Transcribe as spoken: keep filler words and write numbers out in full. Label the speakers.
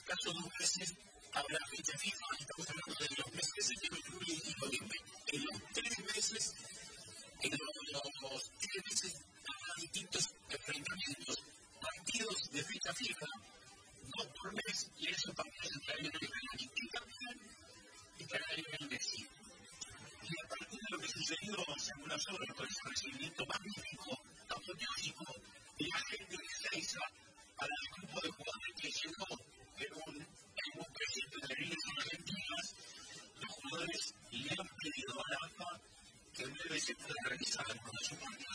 Speaker 1: caso dos meses habrá fecha fija, estamos hablando de los meses de septiembre, julio y noviembre. En los tres meses, en los tres meses habrá distintos enfrentamientos, partidos de fecha fija, dos por mes, y eso también es el calendario de Canal. Y también el calendario del Messi. Y a partir de lo que sucedió hace unas horas con ese recibimiento magnífico, apoteósico, de la gente de Ezeiza para el grupo de jugadores que llegó en un, en un proyecto de líneas argentinas, los jugadores le han pedido a la AFA que en breve se pueda realizar cuando su partido